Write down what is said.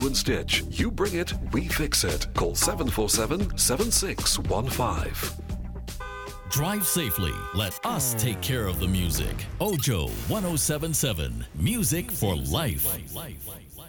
and Stitch. You bring it, we fix it. Call 747-7615. Drive safely. Let us take care of the music. Ojo 1077. Music for life.